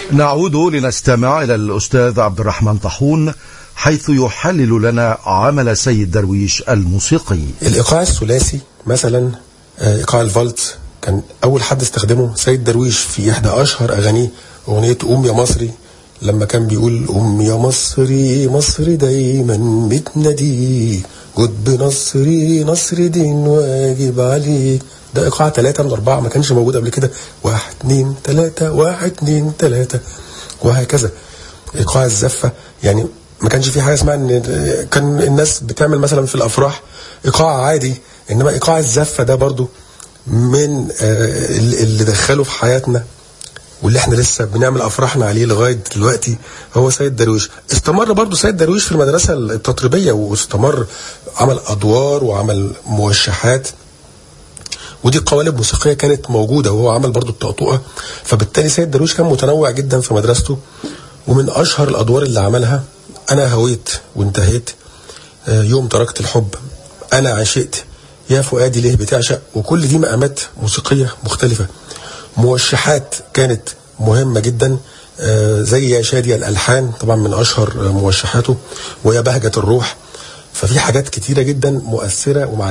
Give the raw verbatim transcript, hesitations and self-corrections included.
نعود لنستمع إلى الأستاذ عبد الرحمن طاحون حيث يحلل لنا عمل سيد درويش الموسيقي. الإيقاع الثلاثي مثلا، إيقاع الفالتس كان أول حد استخدمه سيد درويش في إحدى أشهر أغانيه، أغنية قوم يا مصري، لما كان بيقول قوم يا مصري مصري دايما بتناديك، جد بنصري نصر دين واجب عليك. ده إيقاع ثلاثة من أربعة، ما كانش موجود قبل كده. واحد اتنين تلاتة واحد اتنين تلاتة وهكذا. إيقاع الزفة يعني ما كانش في حاجة اسمها إن كان الناس بتعمل مثلا في الأفراح إيقاع عادي، إنما إيقاع الزفة ده برضو من اللي دخله في حياتنا واللي احنا لسه بنعمل أفراحنا عليه لغاية دلوقتي هو سيد درويش. استمر برضو سيد درويش في المدرسة التطريبية، واستمر عمل أدوار وعمل موشحات، ودي قوالب موسيقية كانت موجودة، وهو عمل برضو الطقطقة. فبالتالي سيد درويش كان متنوع جدا في مدرسته. ومن أشهر الأدوار اللي عملها أنا هويت وانتهيت، يوم تركت الحب، أنا عشقت، يا فؤادي ليه بتعشق، وكل دي مقامات موسيقية مختلفة. موشحات كانت مهمة جدا، زي يا شادية الألحان طبعا من أشهر موشحاته، ويا بهجة الروح. ففي حاجات كتيرة جدا مؤثرة ومع